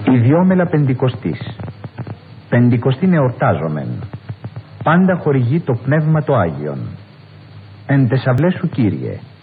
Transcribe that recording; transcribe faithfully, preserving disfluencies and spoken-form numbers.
Ιδιόμελα Πεντηκοστής. Πεντηκοστήν εορτάζομεν. Πάντα χορηγεί το Πνεύμα το Άγιον. Εν τες αυλές σου, Κύριε,